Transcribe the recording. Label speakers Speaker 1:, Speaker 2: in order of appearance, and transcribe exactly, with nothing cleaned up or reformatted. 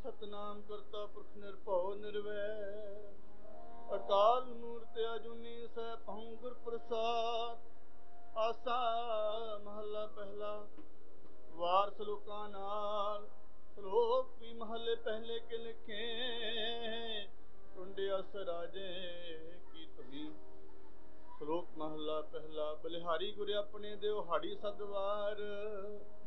Speaker 1: ਸਤਨਾਮ ਕਰਤਾ ਪੁਰਖ ਨਿਰਭਉ ਨਿਰਵੈਰ ਅਕਾਲ ਮੂਰਤ ਅਜੂਨੀ ਸੈਭੰ ਗੁਰ ਪ੍ਰਸਾਦ। ਆਸਾ ਮਹੱਲਾ ਪਹਿਲਾ। ਵਾਰ ਸਲੋਕਾਂ ਨਾਲ। ਸਲੋਕ ਵੀ ਮਹੱਲੇ ਪਹਿਲੇ ਕੇ ਲਿਖੇ, ਟੁੰਡੇ ਅਸ ਰਾਜੇ ਕੀ ਧੁਨੀ। ਸਲੋਕ ਮਹੱਲਾ ਪਹਿਲਾ। ਬਲਿਹਾਰੀ ਗੁਰ ਆਪਣੇ ਦਿਓ ਹਾੜੀ ਸਦਵਾਰ,